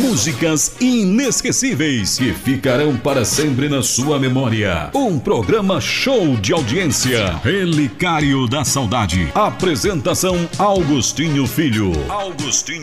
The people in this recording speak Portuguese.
Músicas inesquecíveis que ficarão para sempre na sua memória. Um programa show de audiência. Relicário da Saudade. Apresentação Augustinho Filho.